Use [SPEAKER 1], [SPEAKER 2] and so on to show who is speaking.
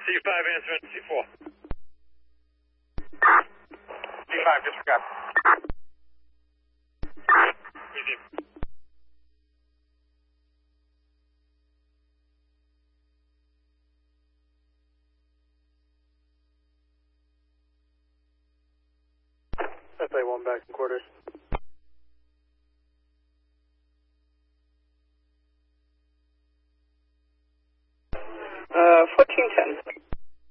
[SPEAKER 1] C5 answering C4.
[SPEAKER 2] C5, disregard.
[SPEAKER 1] Easy.
[SPEAKER 3] FA1 back in quarters.
[SPEAKER 4] 1410.